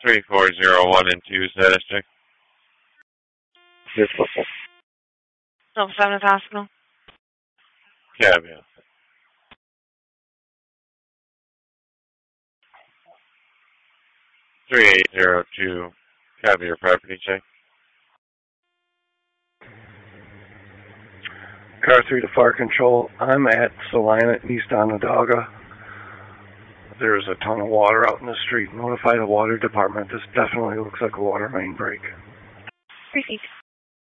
3401 and 2 status check. This football. Silver Seven Hospital. Cab, yeah. 3802, copy your property check. Car 3 to fire control. I'm at Salina, East Onondaga. There's a ton of water out in the street. Notify the water department. This definitely looks like a water main break. Received.